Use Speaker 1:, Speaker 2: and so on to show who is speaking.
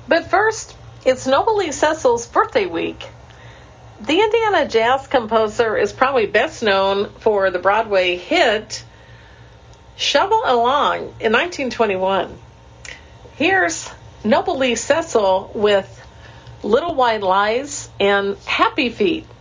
Speaker 1: But first, it's Noble Lee Cecil's birthday week. The Indiana jazz composer is probably best known for the Broadway hit Shovel Along in 1921. Here's Noble Lee Cecil with Little White Lies and Happy Feet.